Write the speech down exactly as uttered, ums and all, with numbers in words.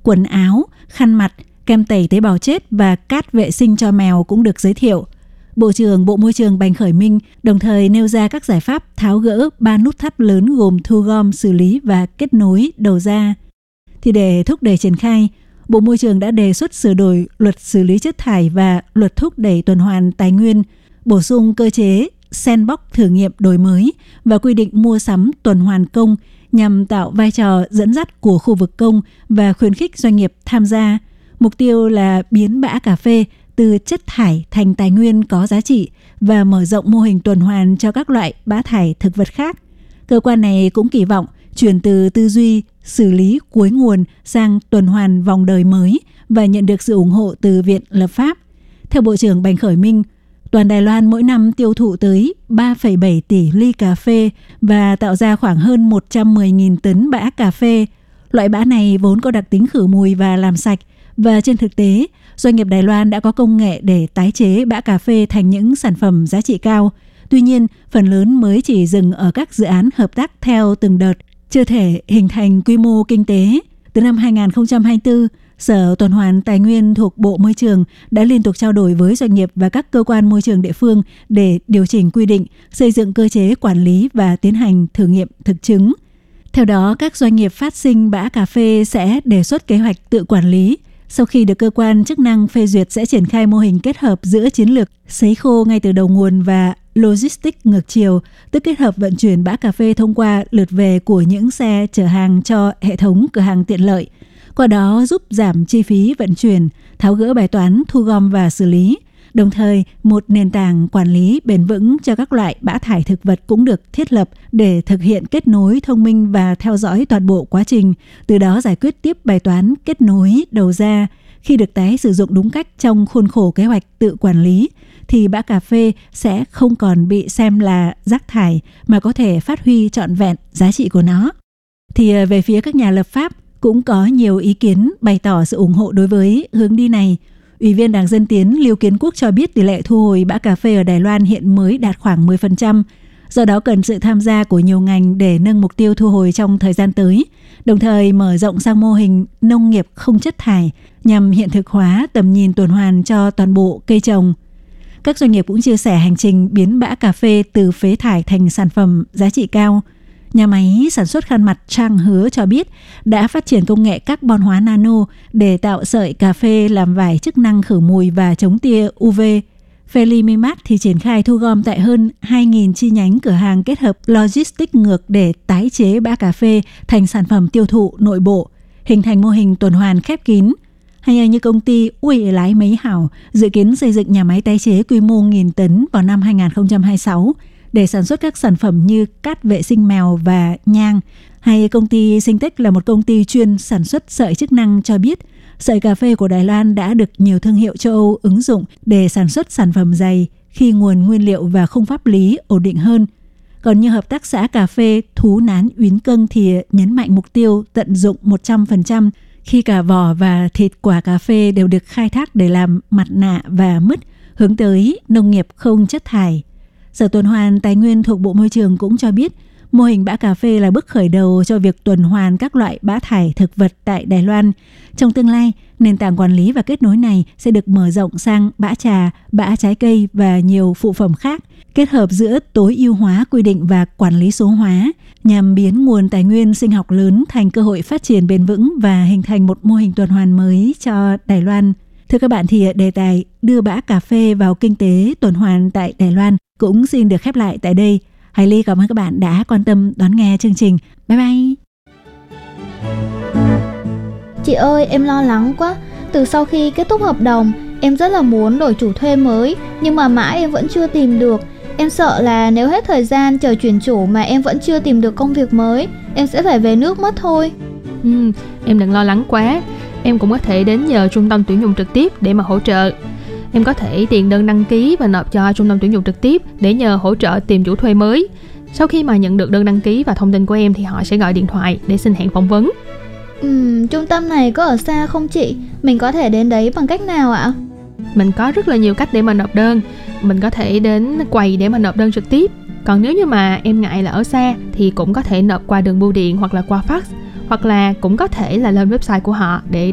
quần áo, khăn mặt, kem tẩy tế bào chết và cát vệ sinh cho mèo cũng được giới thiệu. Bộ trưởng Bộ Môi trường Bành Khởi Minh đồng thời nêu ra các giải pháp tháo gỡ ba nút thắt lớn gồm thu gom, xử lý và kết nối đầu ra. Thì để thúc đẩy triển khai, Bộ Môi trường đã đề xuất sửa đổi luật xử lý chất thải và luật thúc đẩy tuần hoàn tài nguyên, bổ sung cơ chế sandbox thử nghiệm đổi mới và quy định mua sắm tuần hoàn công nhằm tạo vai trò dẫn dắt của khu vực công và khuyến khích doanh nghiệp tham gia. Mục tiêu là biến bã cà phê từ chất thải thành tài nguyên có giá trị và mở rộng mô hình tuần hoàn cho các loại bã thải thực vật khác. Cơ quan này cũng kỳ vọng chuyển từ tư duy xử lý cuối nguồn sang tuần hoàn vòng đời mới và nhận được sự ủng hộ từ Viện Lập pháp. Theo Bộ trưởng Bành Khởi Minh, toàn Đài Loan mỗi năm tiêu thụ tới ba phẩy bảy tỷ ly cà phê và tạo ra khoảng hơn một trăm mười nghìn tấn bã cà phê. Loại bã này vốn có đặc tính khử mùi và làm sạch, và trên thực tế, doanh nghiệp Đài Loan đã có công nghệ để tái chế bã cà phê thành những sản phẩm giá trị cao. Tuy nhiên, phần lớn mới chỉ dừng ở các dự án hợp tác theo từng đợt, chưa thể hình thành quy mô kinh tế. Từ năm hai không hai tư, Sở Tuần hoàn Tài nguyên thuộc Bộ Môi trường đã liên tục trao đổi với doanh nghiệp và các cơ quan môi trường địa phương để điều chỉnh quy định, xây dựng cơ chế quản lý và tiến hành thử nghiệm thực chứng. Theo đó, các doanh nghiệp phát sinh bã cà phê sẽ đề xuất kế hoạch tự quản lý. Sau khi được cơ quan chức năng phê duyệt sẽ triển khai mô hình kết hợp giữa chiến lược sấy khô ngay từ đầu nguồn và logistics ngược chiều, tức kết hợp vận chuyển bã cà phê thông qua lượt về của những xe chở hàng cho hệ thống cửa hàng tiện lợi. Qua đó giúp giảm chi phí vận chuyển, tháo gỡ bài toán thu gom và xử lý. Đồng thời, một nền tảng quản lý bền vững cho các loại bã thải thực vật cũng được thiết lập để thực hiện kết nối thông minh và theo dõi toàn bộ quá trình, từ đó giải quyết tiếp bài toán kết nối đầu ra. Khi được tái sử dụng đúng cách trong khuôn khổ kế hoạch tự quản lý, thì bã cà phê sẽ không còn bị xem là rác thải mà có thể phát huy trọn vẹn giá trị của nó. Thì về phía các nhà lập pháp, cũng có nhiều ý kiến bày tỏ sự ủng hộ đối với hướng đi này. Ủy viên Đảng Dân Tiến Lưu Kiến Quốc cho biết tỷ lệ thu hồi bã cà phê ở Đài Loan hiện mới đạt khoảng mười phần trăm. Do đó cần sự tham gia của nhiều ngành để nâng mục tiêu thu hồi trong thời gian tới, đồng thời mở rộng sang mô hình nông nghiệp không chất thải nhằm hiện thực hóa tầm nhìn tuần hoàn cho toàn bộ cây trồng. Các doanh nghiệp cũng chia sẻ hành trình biến bã cà phê từ phế thải thành sản phẩm giá trị cao. Nhà máy sản xuất khăn mặt Trang Hứa cho biết đã phát triển công nghệ carbon hóa nano để tạo sợi cà phê làm vải chức năng khử mùi và chống tia u vê. Felimimat thì triển khai thu gom tại hơn hai nghìn chi nhánh cửa hàng kết hợp logistics ngược để tái chế bã cà phê thành sản phẩm tiêu thụ nội bộ, hình thành mô hình tuần hoàn khép kín. Hay như công ty Uy Lái Mấy Hảo dự kiến xây dựng nhà máy tái chế quy mô nghìn tấn vào năm hai không hai sáu để sản xuất các sản phẩm như cát vệ sinh mèo và nhang. Hay công ty Sintech là một công ty chuyên sản xuất sợi chức năng cho biết sợi cà phê của Đài Loan đã được nhiều thương hiệu châu Âu ứng dụng để sản xuất sản phẩm dày khi nguồn nguyên liệu và khung pháp lý ổn định hơn. Còn như hợp tác xã cà phê Thú Nán Uyến Câng thì nhấn mạnh mục tiêu tận dụng một trăm phần trăm khi cả vỏ và thịt quả cà phê đều được khai thác để làm mặt nạ và mứt, hướng tới nông nghiệp không chất thải. Sở Tuần hoàn Tài nguyên thuộc Bộ Môi trường cũng cho biết mô hình bã cà phê là bước khởi đầu cho việc tuần hoàn các loại bã thải thực vật tại Đài Loan. Trong tương lai, nền tảng quản lý và kết nối này sẽ được mở rộng sang bã trà, bã trái cây và nhiều phụ phẩm khác, kết hợp giữa tối ưu hóa quy định và quản lý số hóa nhằm biến nguồn tài nguyên sinh học lớn thành cơ hội phát triển bền vững và hình thành một mô hình tuần hoàn mới cho Đài Loan. Thưa các bạn, thì đề tài đưa bã cà phê vào kinh tế tuần hoàn tại Đài Loan cũng xin được khép lại tại đây. Hải Ly cảm ơn các bạn đã quan tâm đón nghe chương trình. Bye bye! Chị ơi, em lo lắng quá. Từ sau khi kết thúc hợp đồng, em rất là muốn đổi chủ thuê mới, nhưng mà mãi em vẫn chưa tìm được. Em sợ là nếu hết thời gian chờ chuyển chủ mà em vẫn chưa tìm được công việc mới, em sẽ phải về nước mất thôi. Ừ, em đừng lo lắng quá. Em cũng có thể đến nhờ trung tâm tuyển dụng trực tiếp để mà hỗ trợ. Em có thể điền đơn đăng ký và nộp cho trung tâm tuyển dụng trực tiếp để nhờ hỗ trợ tìm chủ thuê mới. Sau khi mà nhận được đơn đăng ký và thông tin của em thì họ sẽ gọi điện thoại để xin hẹn phỏng vấn. Ừm, trung tâm này có ở xa không chị? Mình có thể đến đấy bằng cách nào ạ? Mình có rất là nhiều cách để mà nộp đơn. Mình có thể đến quầy để mà nộp đơn trực tiếp. Còn nếu như mà em ngại là ở xa thì cũng có thể nộp qua đường bưu điện hoặc là qua fax, hoặc là cũng có thể là lên website của họ để